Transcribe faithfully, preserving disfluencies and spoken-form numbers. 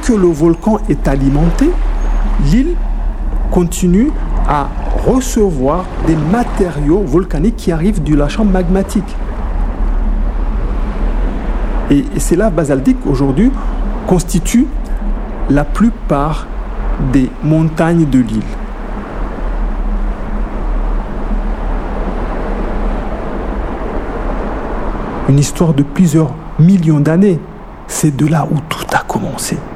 que le volcan est alimenté, l'île continue à recevoir des matériaux volcaniques qui arrivent de la chambre magmatique. Et ces laves basaltiques aujourd'hui constituent la plupart des montagnes de l'île. Une histoire de plusieurs millions d'années, c'est de là où tout a commencé.